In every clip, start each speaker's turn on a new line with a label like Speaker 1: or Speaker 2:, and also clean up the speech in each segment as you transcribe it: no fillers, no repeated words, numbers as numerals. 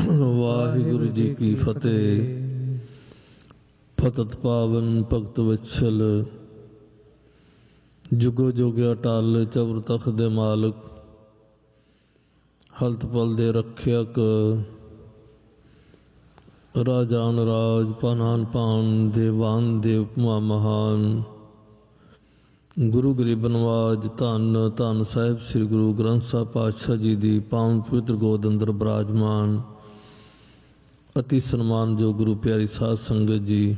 Speaker 1: ਵਾਹਿਗੁਰੂ ਜੀ ਕੀ ਫਤਿਹ। ਫਤਿਹ ਪਾਵਨ ਭਗਤ ਵਛਲ, ਜੁਗੋ ਜੁਗ ਅਟਲ ਚਬਰ ਤਖਤ ਦੇ ਮਾਲਕ, ਹਲਤ ਪਲ ਦੇ ਰੱਖਿਅਕ, ਰਾਜਾਨ ਰਾਜ ਪਾਨਾਨ ਪਾਨ, ਦੇਵਾਨ ਦੇਵ ਭੁਆ ਮਹਾਨ। ਗੁਰੂ ਗਰੀਬ ਨਵਾਜ ਧੰਨ ਧੰਨ ਸਾਹਿਬ ਸ੍ਰੀ ਗੁਰੂ ਗ੍ਰੰਥ ਸਾਹਿਬ ਪਾਤਸ਼ਾਹ ਜੀ ਦੀ ਪਾਵਨ ਪਵਿੱਤਰ ਗੋਦ ਅੰਦਰ ਬਿਰਾਜਮਾਨ ਅਤੀ ਸਨਮਾਨਯੋਗ ਗੁਰੂ ਪਿਆਰੀ ਸਾਧ ਸੰਗਤ ਜੀ,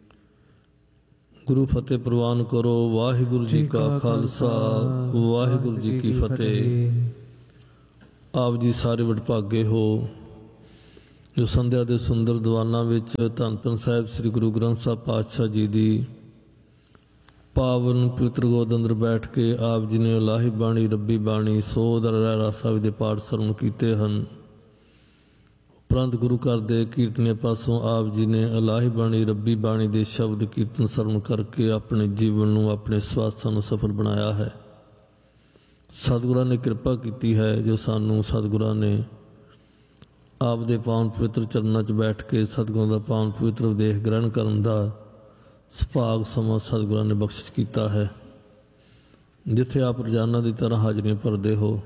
Speaker 1: ਗੁਰੂ ਫਤਿਹ ਪ੍ਰਵਾਨ ਕਰੋ। ਵਾਹਿਗੁਰੂ ਜੀ ਕਾ ਖਾਲਸਾ, ਵਾਹਿਗੁਰੂ ਜੀ ਕੀ ਫਤਿਹ। ਆਪ ਜੀ ਸਾਰੇ ਵਡਭਾਗੇ ਹੋ ਜੋ ਸੰਧਿਆ ਦੇ ਸੁੰਦਰ ਦੀਵਾਨਾਂ ਵਿੱਚ ਧੰਨ ਧੰਨ ਸਾਹਿਬ ਸ੍ਰੀ ਗੁਰੂ ਗ੍ਰੰਥ ਸਾਹਿਬ ਪਾਤਸ਼ਾਹ ਜੀ ਦੀ ਪਾਵਨ ਪਵਿੱਤਰ ਗੋਦ ਅੰਦਰ ਬੈਠ ਕੇ ਆਪ ਜੀ ਨੇ ਇਲਾਹੀ ਬਾਣੀ, ਰੱਬੀ ਬਾਣੀ, ਸੋਧ ਰਾਸਾ ਦੇ ਪਾਠ ਸਰਵਣ ਕੀਤੇ ਹਨ। ਉਪਰੰਤ ਗੁਰੂ ਘਰ ਦੇ ਕੀਰਤਨੀਆਂ ਪਾਸੋਂ ਆਪ ਜੀ ਨੇ ਇਲਾਹੀ ਬਾਣੀ, ਰੱਬੀ ਬਾਣੀ ਦੇ ਸ਼ਬਦ ਕੀਰਤਨ ਸਰਵਣ ਕਰਕੇ ਆਪਣੇ ਜੀਵਨ ਨੂੰ, ਆਪਣੇ ਸਵਾਸਾਂ ਨੂੰ ਸਫਲ ਬਣਾਇਆ ਹੈ। ਸਤਿਗੁਰਾਂ ਨੇ ਕਿਰਪਾ ਕੀਤੀ ਹੈ ਜੋ ਸਾਨੂੰ ਸਤਿਗੁਰਾਂ ਨੇ ਆਪ ਦੇ ਪਾਵਨ ਪਵਿੱਤਰ ਚਰਨਾਂ 'ਚ ਬੈਠ ਕੇ ਸਤਿਗੁਰਾਂ ਦਾ ਪਾਵਨ ਪਵਿੱਤਰ ਉਦੇਸ਼ ਗ੍ਰਹਿਣ ਕਰਨ ਦਾ ਸੁਭਾਗ ਸਮਾਂ ਸਤਿਗੁਰਾਂ ਨੇ ਬਖਸ਼ਿਸ਼ ਕੀਤਾ ਹੈ। ਜਿੱਥੇ ਆਪ ਰੋਜ਼ਾਨਾ ਦੀ ਤਰ੍ਹਾਂ ਹਾਜ਼ਰੀਆਂ ਭਰਦੇ ਹੋ,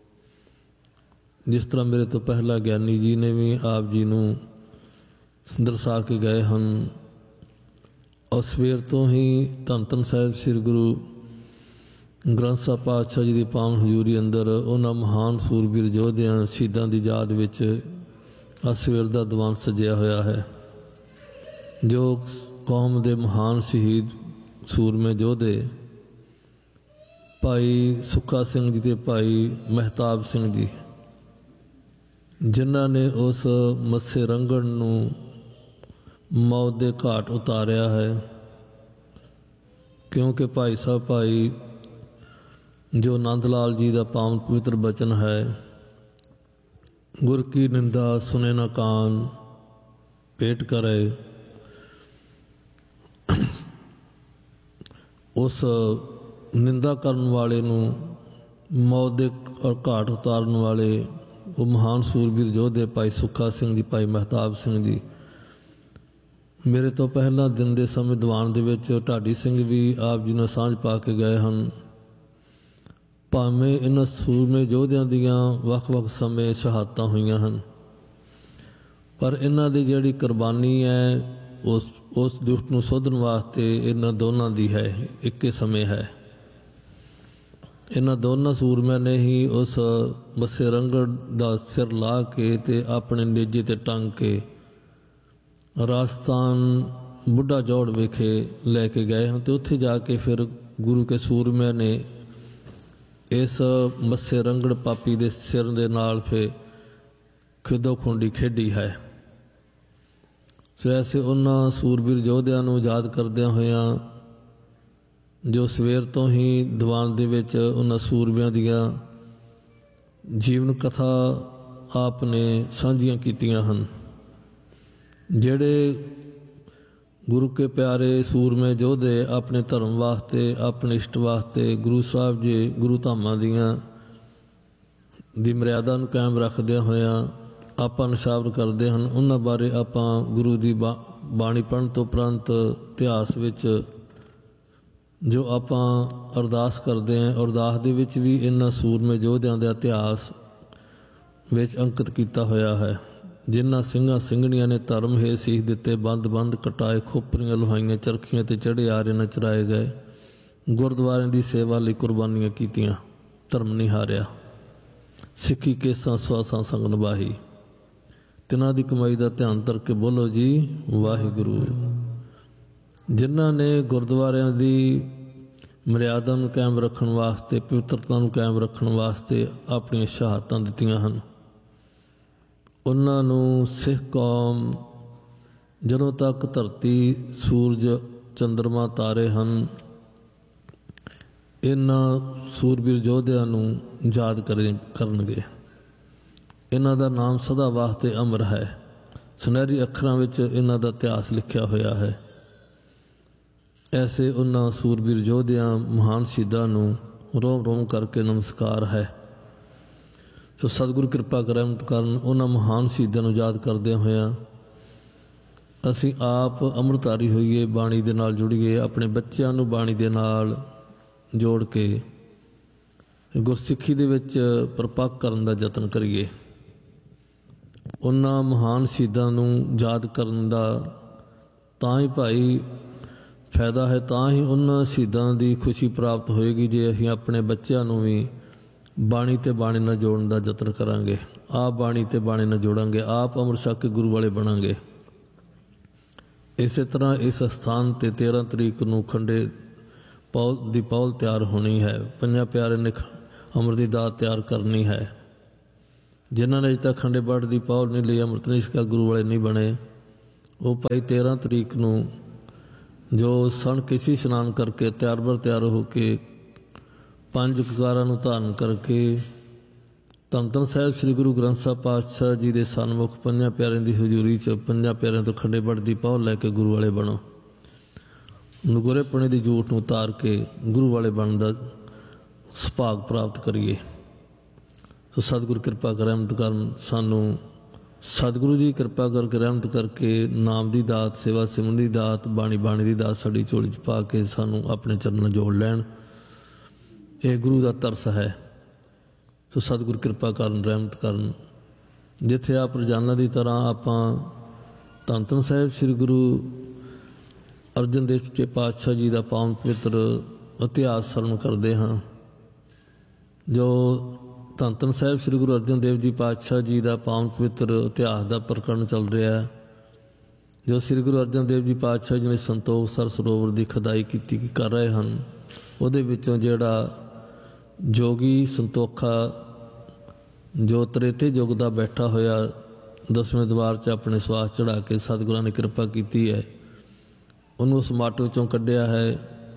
Speaker 1: ਜਿਸ ਤਰ੍ਹਾਂ ਮੇਰੇ ਤੋਂ ਪਹਿਲਾਂ ਗਿਆਨੀ ਜੀ ਨੇ ਵੀ ਆਪ ਜੀ ਨੂੰ ਦਰਸਾ ਕੇ ਗਏ ਹਨ, ਔਰ ਸਵੇਰ ਤੋਂ ਹੀ ਧੰਨ ਧੰਨ ਸਾਹਿਬ ਸ੍ਰੀ ਗੁਰੂ ਗ੍ਰੰਥ ਸਾਹਿਬ ਪਾਤਸ਼ਾਹ ਜੀ ਦੀ ਪਾਵਨ ਹਜ਼ੂਰੀ ਅੰਦਰ ਉਹਨਾਂ ਮਹਾਨ ਸੂਰਬੀਰ ਯੋਧਿਆਂ ਸ਼ਹੀਦਾਂ ਦੀ ਯਾਦ ਵਿੱਚ ਆ ਸਵੇਰ ਦਾ ਦੀਵਾਨ ਸਜਿਆ ਹੋਇਆ ਹੈ। ਜੋ ਕੌਮ ਦੇ ਮਹਾਨ ਸ਼ਹੀਦ ਸੂਰਮੇ ਯੋਧੇ ਭਾਈ ਸੁੱਖਾ ਸਿੰਘ ਜੀ ਤੇ ਭਾਈ ਮਹਿਤਾਬ ਸਿੰਘ ਜੀ, ਜਿਨ੍ਹਾਂ ਨੇ ਉਸ ਮੱਸੇ ਰੰਗੜ ਨੂੰ ਮੌਤ ਦੇ ਘਾਟ ਉਤਾਰਿਆ ਹੈ। ਕਿਉਂਕਿ ਭਾਈ ਸਾਹਿਬ ਭਾਈ ਜੋ ਨੰਦ ਲਾਲ ਜੀ ਦਾ ਪਾਵਨ ਪਵਿੱਤਰ ਬਚਨ ਹੈ, ਗੁਰ ਕੀ ਨਿੰਦਾ ਸੁਨੇ ਨਾ ਕਾਨ, ਪੇਟ ਕਰੇ। ਉਸ ਨਿੰਦਾ ਕਰਨ ਵਾਲੇ ਨੂੰ, ਮੌਤ ਦੇ ਘਾਟ ਉਤਾਰਨ ਵਾਲੇ ਉਹ ਮਹਾਨ ਸੂਰਬੀਰ ਯੋਧੇ ਭਾਈ ਸੁੱਖਾ ਸਿੰਘ ਜੀ, ਭਾਈ ਮਹਿਤਾਬ ਸਿੰਘ ਜੀ, ਮੇਰੇ ਤੋਂ ਪਹਿਲਾਂ ਦਿਨ ਦੇ ਸਮੇਂ ਦੀਵਾਨ ਦੇ ਵਿੱਚ ਢਾਡੀ ਸਿੰਘ ਵੀ ਆਪ ਜੀ ਨਾਲ ਸਾਂਝ ਪਾ ਕੇ ਗਏ ਹਨ। ਭਾਵੇਂ ਇਹਨਾਂ ਸੂਰਮੇ ਯੋਧਿਆਂ ਦੀਆਂ ਵੱਖ-ਵੱਖ ਸਮੇਂ ਸ਼ਹਾਦਤਾਂ ਹੋਈਆਂ ਹਨ, ਪਰ ਇਹਨਾਂ ਦੀ ਜਿਹੜੀ ਕੁਰਬਾਨੀ ਹੈ ਉਸ ਦੁਸ਼ਟ ਨੂੰ ਸੋਧਣ ਵਾਸਤੇ ਇਹਨਾਂ ਦੋਨਾਂ ਦੀ ਹੈ, ਇੱਕੇ ਸਮੇਂ ਹੈ। ਇਹਨਾਂ ਦੋਨਾਂ ਸੂਰਮਿਆਂ ਨੇ ਹੀ ਉਸ ਮੱਸੇ ਰੰਗੜ ਦਾ ਸਿਰ ਲਾ ਕੇ ਤੇ ਆਪਣੇ ਨੇਜੇ ਤੇ ਟੰਗ ਕੇ ਰਾਜਸਥਾਨ ਬੁੱਢਾ ਜੋੜ ਵਿਖੇ ਲੈ ਕੇ ਗਏ ਹਨ। ਤੇ ਉੱਥੇ ਜਾ ਕੇ ਫਿਰ ਗੁਰੂ ਕੇ ਸੂਰਮਿਆਂ ਨੇ ਇਸ ਮੱਸੇ ਰੰਗੜ ਪਾਪੀ ਦੇ ਸਿਰ ਦੇ ਨਾਲ ਫਿਰ ਖਿੱਦੋ ਖੁੰਡੀ ਖੇਡੀ ਹੈ। ਸੋ ਐਸੇ ਉਹਨਾਂ ਸੂਰਬੀਰ ਯੋਧਿਆਂ ਨੂੰ ਯਾਦ ਕਰਦਿਆਂ ਹੋਇਆਂ ਜੋ ਸਵੇਰ ਤੋਂ ਹੀ ਦੀਵਾਨ ਦੇ ਵਿੱਚ ਉਹਨਾਂ ਸੂਰਬੀਆਂ ਦੀਆਂ ਜੀਵਨ ਕਥਾ ਆਪ ਨੇ ਸਾਂਝੀਆਂ ਕੀਤੀਆਂ ਹਨ। ਜਿਹੜੇ ਗੁਰੂ ਕੇ ਪਿਆਰੇ ਸੂਰਮੇ ਯੋਧੇ ਆਪਣੇ ਧਰਮ ਵਾਸਤੇ, ਆਪਣੇ ਇਸ਼ਟ ਵਾਸਤੇ, ਗੁਰੂ ਸਾਹਿਬ ਜੀ ਗੁਰੂ ਧਾਮਾਂ ਦੀ ਮਰਿਆਦਾ ਨੂੰ ਕਾਇਮ ਰੱਖਦਿਆਂ ਹੋਇਆਂ ਆਪਾਂ ਨਿਸ਼ਾਵਰ ਕਰਦੇ ਹਨ, ਉਹਨਾਂ ਬਾਰੇ ਆਪਾਂ ਗੁਰੂ ਦੀ ਬਾਣੀ ਪੜ੍ਹਨ ਤੋਂ ਉਪਰੰਤ ਇਤਿਹਾਸ ਵਿੱਚ ਜੋ ਆਪਾਂ ਅਰਦਾਸ ਕਰਦੇ ਹਾਂ, ਅਰਦਾਸ ਦੇ ਵਿੱਚ ਵੀ ਇਹਨਾਂ ਸੂਰਮੇ ਯੋਧਿਆਂ ਦਾ ਇਤਿਹਾਸ ਵਿੱਚ ਅੰਕਿਤ ਕੀਤਾ ਹੋਇਆ ਹੈ। ਜਿਨ੍ਹਾਂ ਸਿੰਘਾਂ ਸਿੰਘਣੀਆਂ ਨੇ ਧਰਮ ਹੇ ਸੀਸ ਦਿੱਤੇ, ਬੰਦ ਕਟਾਏ, ਖੋਪਰੀਆਂ ਲੁਹਾਈਆਂ, ਚਰਖੀਆਂ ਤੇ ਚੜ੍ਹੇ ਆਰੇ ਨਾ ਚਰਾਏ ਗਏ, ਗੁਰਦੁਆਰਿਆਂ ਦੀ ਸੇਵਾ ਲਈ ਕੁਰਬਾਨੀਆਂ ਕੀਤੀਆਂ, ਧਰਮ ਨਹੀਂ ਹਾਰਿਆ, ਸਿੱਖੀ ਕੇਸਾਂ ਸਵਾਸਾਂ ਸੰਗ ਨਿਭਾਹੀ। ਤਿਨਾਂ ਦੀ ਕਮਾਈ ਦਾ ਧਿਆਨ ਧਰ ਕੇ ਬੋਲੋ ਜੀ ਵਾਹਿਗੁਰੂ। ਜਿਨ੍ਹਾਂ ਨੇ ਗੁਰਦੁਆਰਿਆਂ ਦੀ ਮਰਿਆਦਾ ਨੂੰ ਕਾਇਮ ਰੱਖਣ ਵਾਸਤੇ, ਪਵਿੱਤਰਤਾ ਨੂੰ ਕਾਇਮ ਰੱਖਣ ਵਾਸਤੇ ਆਪਣੀਆਂ ਸ਼ਹਾਦਤਾਂ ਦਿੱਤੀਆਂ ਹਨ, ਉਹਨਾਂ ਨੂੰ ਸਿੱਖ ਕੌਮ ਜਦੋਂ ਤੱਕ ਧਰਤੀ, ਸੂਰਜ, ਚੰਦਰਮਾ, ਤਾਰੇ ਹਨ, ਇਹਨਾਂ ਸੂਰਬੀਰ ਯੋਧਿਆਂ ਨੂੰ ਯਾਦ ਕਰਨਗੇ। ਇਹਨਾਂ ਦਾ ਨਾਮ ਸਦਾ ਵਾਸਤੇ ਅਮਰ ਹੈ। ਸੁਨਹਿਰੀ ਅੱਖਰਾਂ ਵਿੱਚ ਇਹਨਾਂ ਦਾ ਇਤਿਹਾਸ ਲਿਖਿਆ ਹੋਇਆ ਹੈ। ਐਸੇ ਉਹਨਾਂ ਸੂਰਬੀਰ ਯੋਧਿਆਂ, ਮਹਾਨ ਸ਼ਹੀਦਾਂ ਨੂੰ ਰੋਮ ਰੋਮ ਕਰਕੇ ਨਮਸਕਾਰ ਹੈ। ਸੋ ਸਤਿਗੁਰੂ ਕਿਰਪਾ ਰਹਿਮਤ ਕਰਨ। ਉਹਨਾਂ ਮਹਾਨ ਸ਼ਹੀਦਾਂ ਨੂੰ ਯਾਦ ਕਰਦਿਆਂ ਹੋਇਆਂ ਅਸੀਂ ਆਪ ਅੰਮ੍ਰਿਤਧਾਰੀ ਹੋਈਏ, ਬਾਣੀ ਦੇ ਨਾਲ ਜੁੜੀਏ, ਆਪਣੇ ਬੱਚਿਆਂ ਨੂੰ ਬਾਣੀ ਦੇ ਨਾਲ ਜੋੜ ਕੇ ਗੁਰਸਿੱਖੀ ਦੇ ਵਿੱਚ ਪਰਪੱਕ ਕਰਨ ਦਾ ਯਤਨ ਕਰੀਏ। ਉਹਨਾਂ ਮਹਾਨ ਸ਼ਹੀਦਾਂ ਨੂੰ ਯਾਦ ਕਰਨ ਦਾ ਤਾਂ ਹੀ ਭਾਈ ਫਾਇਦਾ ਹੈ, ਤਾਂ ਹੀ ਉਹਨਾਂ ਸ਼ਹੀਦਾਂ ਦੀ ਖੁਸ਼ੀ ਪ੍ਰਾਪਤ ਹੋਏਗੀ ਜੇ ਅਸੀਂ ਆਪਣੇ ਬੱਚਿਆਂ ਨੂੰ ਵੀ ਬਾਣੀ ਤੇ ਬਾਣੀ ਨਾਲ ਜੋੜਨ ਦਾ ਯਤਨ ਕਰਾਂਗੇ। ਆਪ ਬਾਣੀ ਤੇ ਬਾਣੀ ਨਾਲ ਜੋੜਾਂਗੇ, ਆਪ ਅੰਮ੍ਰਿਤ ਛਕ ਕੇ ਗੁਰੂ ਵਾਲੇ ਬਣਾਂਗੇ। ਇਸੇ ਤਰ੍ਹਾਂ ਇਸ ਸਥਾਨ 'ਤੇ 13 ਤਰੀਕ ਨੂੰ ਖੰਡੇ ਪੌਲ ਦੀ ਪੌਲ ਤਿਆਰ ਹੋਣੀ ਹੈ। ਪੰਜਾਂ ਪਿਆਰੇ ਨੇ ਅੰਮ੍ਰਿਤ ਦੀ ਦਾਤ ਤਿਆਰ ਕਰਨੀ ਹੈ। ਜਿਨ੍ਹਾਂ ਨੇ ਅਜੇ ਤੱਕ ਖੰਡੇ ਬਾਟ ਦੀ ਪੌਲ ਨਹੀਂ ਲਈ, ਅੰਮ੍ਰਿਤ ਨਹੀਂ ਛਕਿਆ, ਗੁਰੂ ਵਾਲੇ ਨਹੀਂ ਬਣੇ, ਉਹ ਭਾਈ 13 ਤਰੀਕ ਨੂੰ ਜੋ ਸਣ ਕੇਸੀ ਇਸ਼ਨਾਨ ਕਰਕੇ ਤਿਆਰ ਬਰ ਤਿਆਰ ਹੋ ਕੇ 5 ਕਕਾਰਾਂ ਨੂੰ ਧਾਰਨ ਕਰਕੇ ਧੰਨ ਧੰਨ ਸਾਹਿਬ ਸ੍ਰੀ ਗੁਰੂ ਗ੍ਰੰਥ ਸਾਹਿਬ ਪਾਤਸ਼ਾਹ ਜੀ ਦੇ ਸਨਮੁਖ ਪੰਜਾਂ ਪਿਆਰਿਆਂ ਦੀ ਹਜ਼ੂਰੀ 'ਚ ਪੰਜਾਂ ਪਿਆਰਿਆਂ ਤੋਂ ਖੰਡੇ ਬਾਟ ਦੀ ਪੌਲ ਲੈ ਕੇ ਗੁਰੂ ਵਾਲੇ ਬਣੋ। ਨਗੋਰੇਪਣੇ ਦੀ ਜੂਠ ਨੂੰ ਉਤਾਰ ਕੇ ਗੁਰੂ ਵਾਲੇ ਬਣਨ ਦਾ ਸੁਭਾਗ ਪ੍ਰਾਪਤ ਕਰੀਏ। ਸੋ ਸਤਿਗੁਰੂ ਕਿਰਪਾ ਕਰ ਰਹਿਮਤ ਕਰਨ ਸਾਨੂੰ। ਸਤਿਗੁਰੂ ਜੀ ਕਿਰਪਾ ਕਰਕੇ ਰਹਿਮਤ ਕਰਕੇ ਨਾਮ ਦੀ ਦਾਤ, ਸੇਵਾ ਸਿਮਰਨ ਦੀ ਦਾਤ, ਬਾਣੀ ਦੀ ਦਾਤ ਸਾਡੀ ਝੋਲੀ 'ਚ ਪਾ ਕੇ ਸਾਨੂੰ ਆਪਣੇ ਚਰਨਾਂ ਜੋੜ ਲੈਣ। ਇਹ ਗੁਰੂ ਦਾ ਤਰਸ ਹੈ। ਸੋ ਸਤਿਗੁਰੂ ਕਿਰਪਾ ਕਰਨ, ਰਹਿਮਤ ਕਰਨ। ਜਿੱਥੇ ਆਪ ਰੋਜ਼ਾਨਾ ਦੀ ਤਰ੍ਹਾਂ ਆਪਾਂ ਧੰਨ ਧੰਨ ਸਾਹਿਬ ਸ੍ਰੀ ਗੁਰੂ ਅਰਜਨ ਦੇਵ ਜੀ ਪਾਤਸ਼ਾਹ ਜੀ ਦਾ ਪਾਵਨ ਪਵਿੱਤਰ ਇਤਿਹਾਸ ਸਰਵਣ ਕਰਦੇ ਹਾਂ। ਜੋ ਧੰਨ ਧੰਨ ਸਾਹਿਬ ਸ੍ਰੀ ਗੁਰੂ ਅਰਜਨ ਦੇਵ ਜੀ ਪਾਤਸ਼ਾਹ ਜੀ ਦਾ ਪਾਵਨ ਪਵਿੱਤਰ ਇਤਿਹਾਸ ਦਾ ਪ੍ਰਕਰਣ ਚੱਲ ਰਿਹਾ ਹੈ। ਜੋ ਸ੍ਰੀ ਗੁਰੂ ਅਰਜਨ ਦੇਵ ਜੀ ਪਾਤਸ਼ਾਹ ਜੀ ਨੇ ਸੰਤੋਖ ਸਰ ਸਰੋਵਰ ਦੀ ਖੁਦਾਈ ਕੀਤੀ ਕਰ ਰਹੇ ਹਨ, ਉਹਦੇ ਵਿੱਚੋਂ ਜਿਹੜਾ ਜੋਗੀ ਸੰਤੋਖਾ ਜੋ ਤ੍ਰੇਤੇ ਯੁੱਗ ਦਾ ਬੈਠਾ ਹੋਇਆ 10ਵੇਂ ਦਵਾਰ 'ਚ ਆਪਣੇ ਸਵਾਸ ਚੜ੍ਹਾ ਕੇ ਸਤਿਗੁਰਾਂ ਨੇ ਕਿਰਪਾ ਕੀਤੀ ਹੈ, ਉਹਨੂੰ ਉਸ ਮੱਟ ਵਿੱਚੋਂ ਕੱਢਿਆ ਹੈ।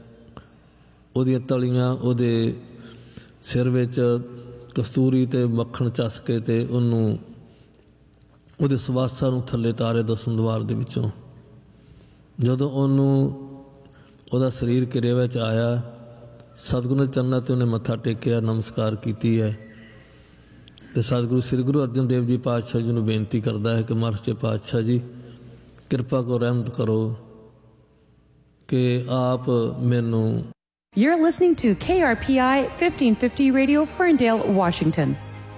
Speaker 1: ਉਹਦੀਆਂ ਤਲੀਆਂ ਉਹਦੇ ਸਿਰ ਵਿੱਚ ਕਸਤੂਰੀ ਤੇ ਮੱਖਣ ਚੱਸ ਕੇ ਤੇ ਉਹਨੂੰ ਉਹਦੇ ਸਵਾਸਾਂ ਨੂੰ ਥੱਲੇ ਤਾਰੇ 10ਵੇਂ ਦਵਾਰ ਦੇ ਵਿੱਚੋਂ। ਜਦੋਂ ਉਹਨੂੰ ਉਹਦਾ ਸਰੀਰ ਕਿਰਿਆ ਵਿੱਚ ਆਇਆ, ਸਤਿਗੁਰੂ ਦੇ ਚਰਨਾਂ 'ਤੇ ਉਹਨੇ ਮੱਥਾ ਟੇਕਿਆ, ਨਮਸਕਾਰ ਕੀਤੀ ਹੈ ਤੇ ਸਤਿਗੁਰੂ ਸ੍ਰੀ ਗੁਰੂ ਅਰਜਨ ਦੇਵ ਜੀ ਪਾਤਸ਼ਾਹ ਜੀ ਨੂੰ ਬੇਨਤੀ ਕਰਦਾ ਹੈ ਕਿ ਮਹਾਰਾਜ ਪਾਤਸ਼ਾਹ ਜੀ ਕਿਰਪਾ ਕਰੋ, ਰਹਿਮਤ ਕਰੋ ਕਿ ਆਪ ਮੈਨੂੰ।
Speaker 2: You're listening to KRPI 1550 Radio, Ferndale, Washington.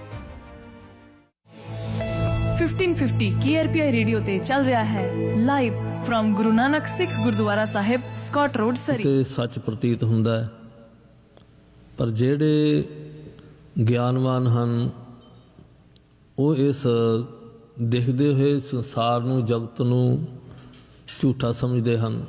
Speaker 3: 1550 KRPI radio ਤੇ ਚੱਲ ਰਿਹਾ ਹੈ ਲਾਈਵ ਫਰਮ ਗੁਰੂ ਨਾਨਕ ਸਿੱਖ ਗੁਰਦੁਆਰਾ ਸਾਹਿਬ, ਸਕਾਟ ਰੋਡ, ਸਰੀ।
Speaker 1: ਤੇ ਸੱਚ ਪ੍ਰਤੀਤ ਹੁੰਦਾ ਹੈ, ਪਰ ਜਿਹੜੇ ਗਿਆਨਵਾਨ ਹਨ ਉਹ ਇਸ ਦਿਖਦੇ ਹੋਏ ਸੰਸਾਰ ਨੂੰ, ਜਗਤ ਨੂੰ ਝੂਠਾ ਸਮਝਦੇ ਹਨ।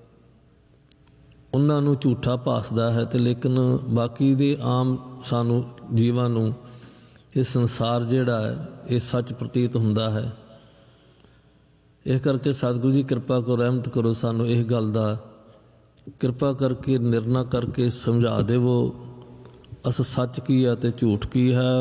Speaker 1: ਉਹਨਾਂ ਨੂੰ ਝੂਠਾ ਭਾਸਦਾ ਹੈ ਤੇ ਲੇਕਿਨ ਬਾਕੀ ਦੇ ਆਮ ਸਾਨੂੰ ਜੀਵਾਂ ਨੂੰ ਇਹ ਸੰਸਾਰ ਜਿਹੜਾ ਹੈ ਇਹ ਸੱਚ ਪ੍ਰਤੀਤ ਹੁੰਦਾ ਹੈ। ਇਸ ਕਰਕੇ ਸਤਿਗੁਰੂ ਜੀ ਕਿਰਪਾ ਕਰੋ, ਰਹਿਮਤ ਕਰੋ, ਸਾਨੂੰ ਇਹ ਗੱਲ ਦਾ ਕਿਰਪਾ ਕਰਕੇ ਨਿਰਣਾ ਕਰਕੇ ਸਮਝਾ ਦੇਵੋ ਅਸ ਸੱਚ ਕੀ ਹੈ ਤੇ ਝੂਠ ਕੀ ਹੈ।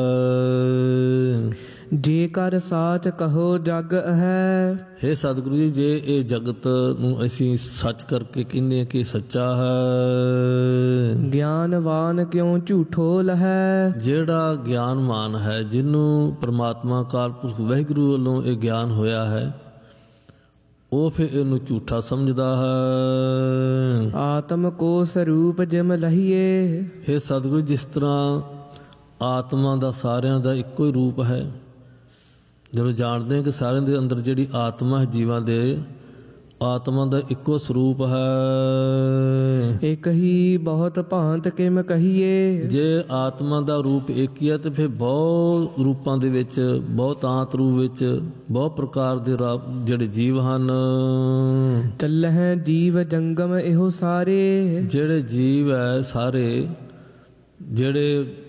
Speaker 4: ਜੇਕਰ ਸਾਚ ਕਹੋ ਜਗ ਹੈ।
Speaker 1: ਹੇ ਸਤਿਗੁਰੂ ਜੀ, ਜੇ ਇਹ ਜਗਤ ਨੂੰ ਅਸੀਂ ਸੱਚ ਕਰਕੇ ਕਹਿੰਦੇ ਹਾਂ ਕਿ ਸੱਚਾ ਹੈ,
Speaker 4: ਗਿਆਨਵਾਨ ਕਿਉਂ ਝੂਠੋ ਲਹੈ।
Speaker 1: ਜਿਹੜਾ ਗਿਆਨਵਾਨ ਹੈ, ਜਿਹਨੂੰ ਪ੍ਰਮਾਤਮਾ ਅਕਾਲ ਪੁਰਖ ਵਾਹਿਗੁਰੂ ਵੱਲੋਂ ਇਹ ਗਿਆਨ ਹੋਇਆ ਹੈ, ਉਹ ਫਿਰ ਇਹਨੂੰ ਝੂਠਾ ਸਮਝਦਾ ਹੈ।
Speaker 4: ਆਤਮ ਕੋ ਸਰੂਪ ਜਿਮ ਲਹੀਏ।
Speaker 1: ਹੇ ਸਤਿਗੁਰੂ, ਜਿਸ ਤਰ੍ਹਾਂ ਆਤਮਾ ਦਾ ਸਾਰਿਆਂ ਦਾ ਇੱਕੋ ਹੀ ਰੂਪ ਹੈ, ਜਦੋਂ ਜਾਣਦੇ ਹਾਂ ਕਿ ਸਾਰਿਆਂ ਦੇ ਅੰਦਰ ਜਿਹੜੀ ਆਤਮਾ ਹੈ, ਜੀਵਾਂ ਦੇ ਆਤਮਾ ਦਾ ਇੱਕੋ ਸਰੂਪ ਹੈ।
Speaker 4: ਇੱਕ ਹੀ ਬਹੁਤ ਭਾਂਤ ਕਿਮ ਕਹੀਏ।
Speaker 1: ਜੇ ਆਤਮਾ ਦਾ ਰੂਪ ਇੱਕ ਹੀ ਹੈ ਤੇ ਫਿਰ ਬਹੁਤ ਰੂਪਾਂ ਦੇ ਵਿੱਚ, ਬਹੁਤਾਂਤ ਰੂਪ ਵਿੱਚ ਬਹੁਤ ਪ੍ਰਕਾਰ ਦੇ ਜਿਹੜੇ ਜੀਵ ਹਨ।
Speaker 4: ਚੱਲਹਿ ਜੀਵ ਜੰਗਮ ਇਹੋ ਸਾਰੇ।
Speaker 1: ਜਿਹੜੇ ਜੀਵ ਹੈ ਸਾਰੇ, ਜਿਹੜੇ